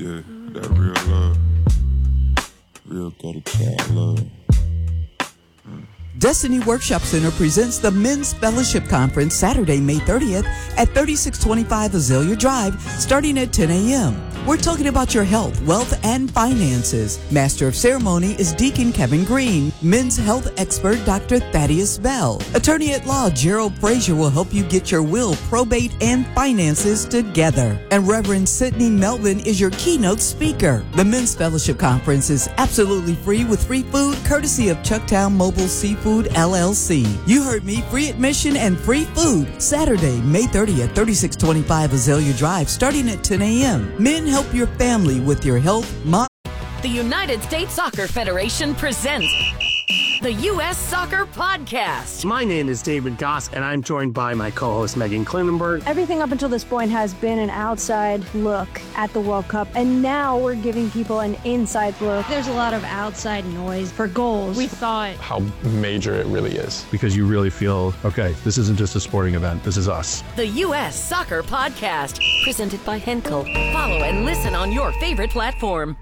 Yeah, that real love. Real gutter child love. Destiny Workshop Center presents the Men's Fellowship Conference Saturday, May 30th at 3625 Azalea Drive, starting at 10 a.m. We're talking about your health, wealth, and finances. Master of Ceremony is Deacon Kevin Green. Men's health expert Dr. Thaddeus Bell. Attorney at law Gerald Frazier will help you get your will, probate, and finances together. And Reverend Sidney Melvin is your keynote speaker. The Men's Fellowship Conference is absolutely free with free food courtesy of Chucktown Mobile Seafood LLC. You heard me, free admission and free food. Saturday, May 30th, 3625 Azalea Drive, starting at 10 a.m. Men help your family with your health. The United States Soccer Federation presents the U.S. Soccer Podcast. My name is David Goss, and I'm joined by my co-host Megan Klinenberg. Everything up until this point has been an outside look at the World Cup, and now we're giving people an inside look. There's a lot of outside noise for goals. We thought how major it really is. Because you really feel, okay, this isn't just a sporting event, this is us. The U.S. Soccer Podcast, presented by Henkel. Follow and listen on your favorite platform.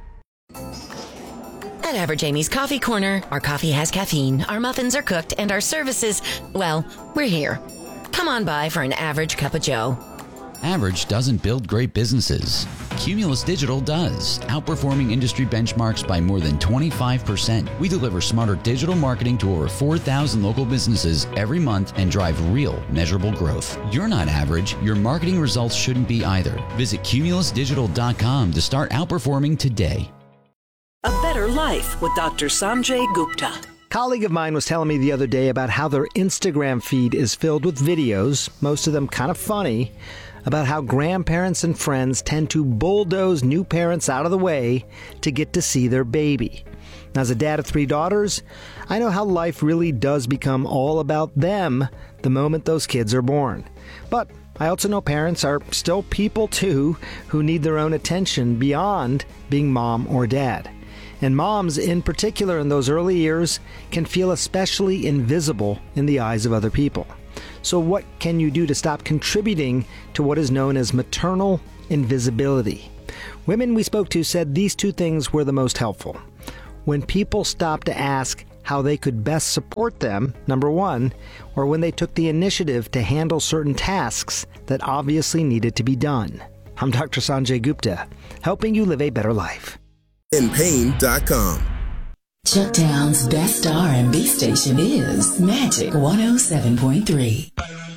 At Average Amy's Coffee Corner, our coffee has caffeine, our muffins are cooked, and our services, well, we're here. Come on by for an average cup of joe. Average doesn't build great businesses. Cumulus Digital does, outperforming industry benchmarks by more than 25%. We deliver smarter digital marketing to over 4,000 local businesses every month and drive real, measurable growth. You're not average. Your marketing results shouldn't be either. Visit cumulusdigital.com to start outperforming today. A Better Life with Dr. Sanjay Gupta. A colleague of mine was telling me the other day about how their Instagram feed is filled with videos, most of them kind of funny, about how grandparents and friends tend to bulldoze new parents out of the way to get to see their baby. Now, as a dad of 3 daughters, I know how life really does become all about them the moment those kids are born. But I also know parents are still people too who need their own attention beyond being mom or dad. And moms, in particular in those early years, can feel especially invisible in the eyes of other people. So what can you do to stop contributing to what is known as maternal invisibility? Women we spoke to said these 2 things were the most helpful. When people stopped to ask how they could best support them, number 1, or when they took the initiative to handle certain tasks that obviously needed to be done. I'm Dr. Sanjay Gupta, helping you live a better life. InPain.com. Chucktown's best R&B station is Magic 107.3.